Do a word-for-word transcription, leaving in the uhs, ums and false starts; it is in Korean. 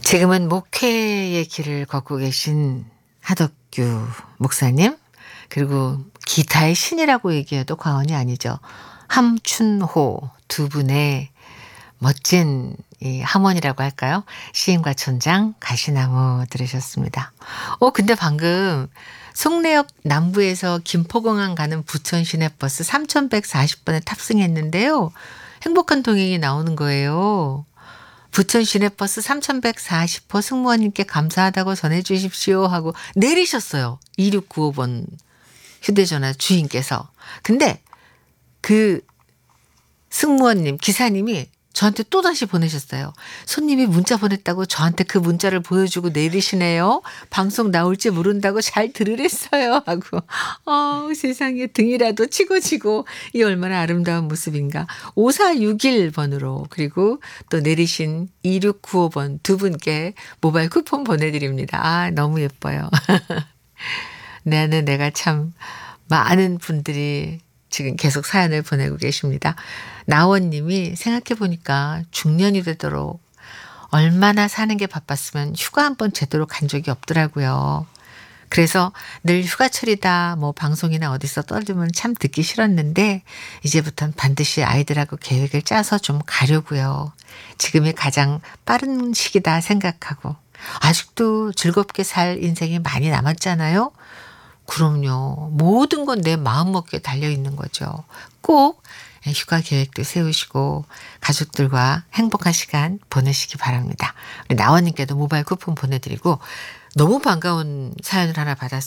지금은 목회의 길을 걷고 계신 하덕규 목사님, 그리고 기타의 신이라고 얘기해도 과언이 아니죠. 함춘호 두 분의 멋진 이 하모니라고 할까요? 시인과 촌장 가시나무 들으셨습니다. 어 근데 방금 송내역 남부에서 김포공항 가는 부천 시내버스 삼천백사십 번에 탑승했는데요. 행복한 동행이 나오는 거예요. 부천 시내버스 삼천백사십 호 승무원님께 감사하다고 전해주십시오 하고 내리셨어요. 이육구오 번 휴대전화 주인께서. 근데 그 승무원님, 기사님이 저한테 또다시 보내셨어요. 손님이 문자 보냈다고 저한테 그 문자를 보여주고 내리시네요. 방송 나올지 모른다고 잘 들으랬어요 하고. 어, 세상에 등이라도 치고 지고 이 얼마나 아름다운 모습인가. 오사육일 번으로 그리고 또 내리신 이육구오 번 두 분께 모바일 쿠폰 보내드립니다. 아, 너무 예뻐요. 나는 내가 참 많은 분들이 지금 계속 사연을 보내고 계십니다. 나원님이 생각해보니까 중년이 되도록 얼마나 사는 게 바빴으면 휴가 한 번 제대로 간 적이 없더라고요. 그래서 늘 휴가철이다 뭐 방송이나 어디서 떠들면 참 듣기 싫었는데 이제부터는 반드시 아이들하고 계획을 짜서 좀 가려고요. 지금이 가장 빠른 시기다 생각하고 아직도 즐겁게 살 인생이 많이 남았잖아요. 그럼요. 모든 건 내 마음먹기에 달려있는 거죠. 꼭 휴가 계획도 세우시고 가족들과 행복한 시간 보내시기 바랍니다. 우리 나원님께도 모바일 쿠폰 보내드리고 너무 반가운 사연을 하나 받았습니다.